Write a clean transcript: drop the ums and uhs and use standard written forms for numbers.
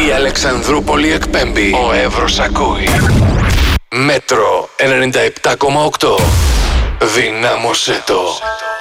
Η Αλεξανδρούπολη εκπέμπει. Ο Εύρος ακούει. Μέτρο 97,8. Δυνάμωσέ το.